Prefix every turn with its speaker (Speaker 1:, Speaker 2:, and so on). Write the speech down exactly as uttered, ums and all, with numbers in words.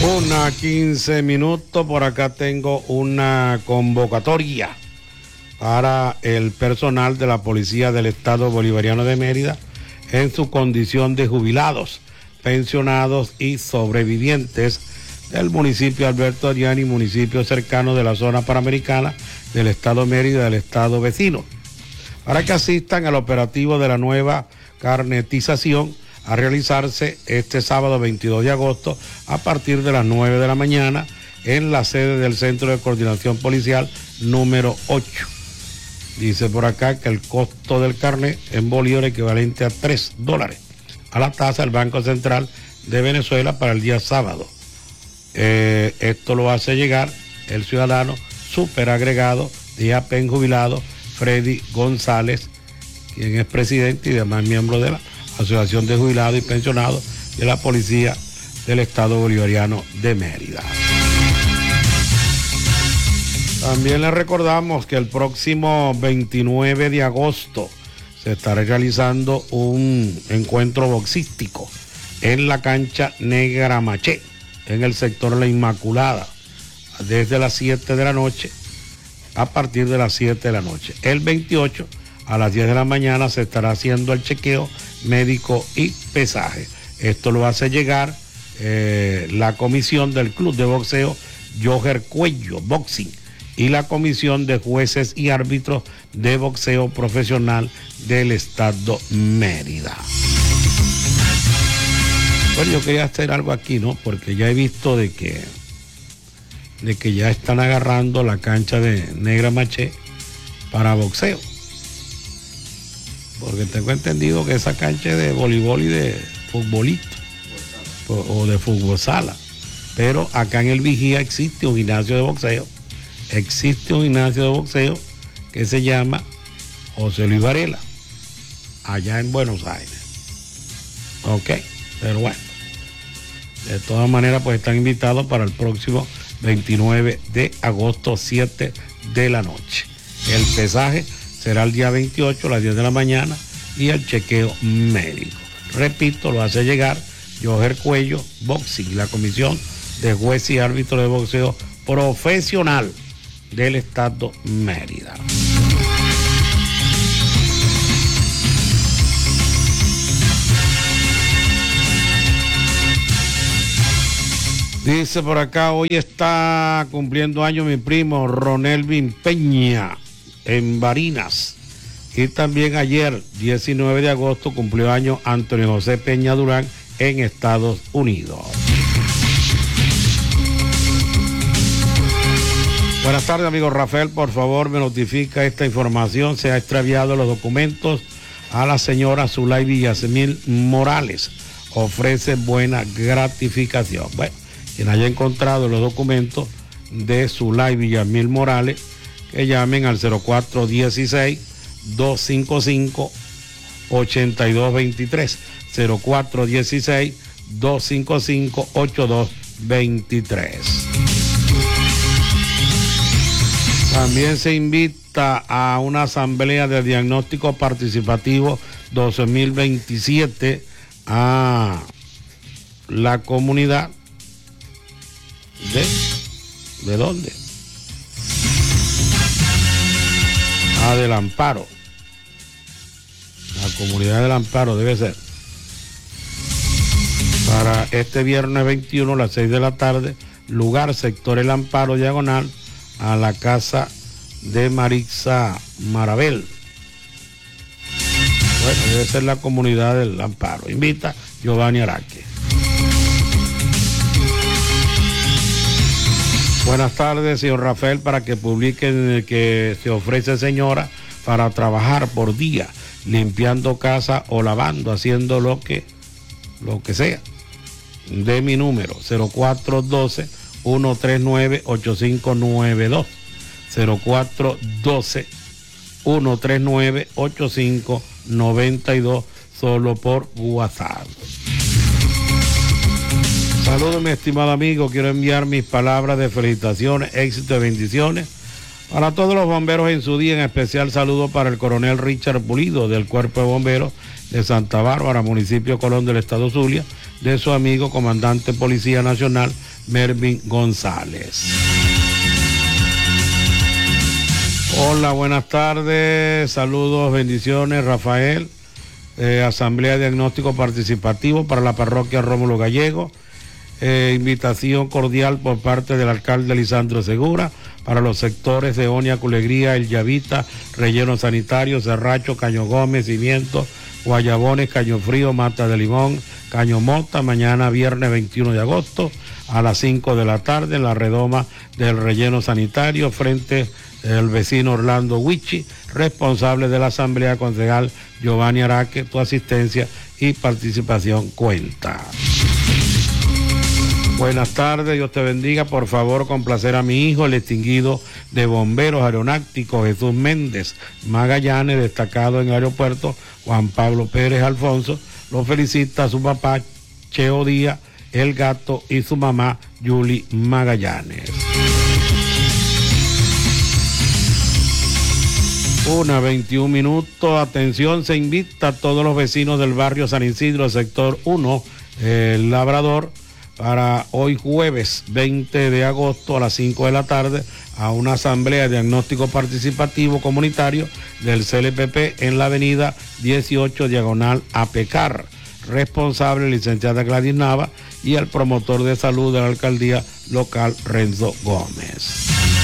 Speaker 1: Una quince minutos, por acá tengo una convocatoria para el personal de la Policía del Estado Bolivariano de Mérida en su condición de jubilados, pensionados y sobrevivientes del municipio Alberto Ariani, municipio cercano de la zona panamericana del Estado Mérida, del Estado vecino, para que asistan al operativo de la nueva carnetización a realizarse este sábado veintidós de agosto a partir de las nueve de la mañana en la sede del Centro de Coordinación Policial número ocho. Dice por acá que el costo del carnet en bolívar equivalente a tres dólares a la tasa del Banco Central de Venezuela para el día sábado. Eh, esto lo hace llegar el ciudadano superagregado de A P E N jubilado Freddy González, quien es presidente y demás miembros de la Asociación de Jubilados y Pensionados de la Policía del Estado Bolivariano de Mérida. También les recordamos que el próximo veintinueve de agosto se estará realizando un encuentro boxístico en la cancha Negra Maché, en el sector La Inmaculada, desde las siete de la noche, a partir de las siete de la noche. El veintiocho a las diez de la mañana se estará haciendo el chequeo médico y pesaje. Esto lo hace llegar eh, la comisión del Club de Boxeo Joher Cuello Boxing y la comisión de jueces y árbitros de boxeo profesional del Estado Mérida. Bueno, yo quería hacer algo aquí, ¿no? Porque ya he visto de que, de que ya están agarrando la cancha de Negra Maché para boxeo. Porque tengo entendido que esa cancha es de voleibol y de futbolista o, o de fútbol sala. Pero acá en el Vigía existe un gimnasio de boxeo. Existe un gimnasio de boxeo que se llama José Luis Varela, allá en Buenos Aires. Ok, pero bueno, de todas maneras pues están invitados para el próximo veintinueve de agosto, siete de la noche. El pesaje será el día veintiocho a las diez de la mañana y el chequeo médico. Repito, lo hace llegar Joher Cuello Boxing, la comisión de jueces y árbitros de boxeo profesional del Estado Mérida. Dice por acá, hoy está cumpliendo años mi primo Ronelvin Peña en Barinas. Y también ayer, diecinueve de agosto, cumplió años Antonio José Peña Durán en Estados Unidos. Buenas tardes, amigo Rafael. Por favor, me notifica esta información. Se ha extraviado los documentos a la señora Zulay Villasmil Morales. Ofrece buena gratificación. Bueno, quien haya encontrado los documentos de Zulay Villasmil Morales, que llamen al cero cuatro uno seis, dos cinco cinco, ocho dos dos tres, cero cuatro uno seis, dos cinco cinco, ocho dos dos tres. También se invita a una asamblea de diagnóstico participativo dos mil veintisiete a la comunidad de ¿de dónde? Ah, del Amparo. La comunidad del Amparo debe ser. Para este viernes veintiuno a las seis de la tarde, lugar sector El Amparo, diagonal a la casa de Marixa Marabel. Bueno, debe ser la comunidad del Amparo. Invita Giovanni Araque. Buenas tardes, señor Rafael, para que publiquen que se ofrece señora para trabajar por día, limpiando casa o lavando, haciendo lo que, lo que sea. De mi número, cero cuatro uno dos, uno tres nueve, ocho cinco nueve dos. cero cuatro uno dos, uno tres nueve, ocho cinco nueve dos, solo por WhatsApp. Saludos, mi estimado amigo. Quiero enviar mis palabras de felicitaciones, éxito y bendiciones para todos los bomberos en su día. En especial saludo para el coronel Richard Pulido del Cuerpo de Bomberos de Santa Bárbara, municipio Colón del Estado Zulia, de su amigo comandante Policía Nacional Mervin González. Hola, buenas tardes, saludos, bendiciones, Rafael. Eh, Asamblea Diagnóstico Participativo para la parroquia Rómulo Gallego. Eh, invitación cordial por parte del alcalde Lisandro Segura para los sectores de Onia, Culegría, El Llavita, Relleno Sanitario, Cerracho, Caño Gómez, Cimiento, Guayabones, Caño Frío, Mata de Limón, Caño Mota, mañana viernes veintiuno de agosto a las cinco de la tarde en la redoma del Relleno Sanitario frente al vecino Orlando Huichi, responsable de la Asamblea Concejal Giovanni Araque. Tu asistencia y participación cuenta. Buenas tardes, Dios te bendiga. Por favor, complacer a mi hijo, el extinguido de bomberos aeronáuticos Jesús Méndez Magallanes, destacado en el aeropuerto Juan Pablo Pérez Alfonso. Lo felicita a su papá Cheo Díaz, el gato, y su mamá Yuli Magallanes. Una veintiún minutos, atención, se invita a todos los vecinos del barrio San Isidro, sector uno, El Labrador, para hoy jueves veinte de agosto a las cinco de la tarde a una asamblea de diagnóstico participativo comunitario del C L P P en la avenida dieciocho diagonal a Pecar. Responsable licenciada Gladys Nava y el promotor de salud de la alcaldía local Renzo Gómez.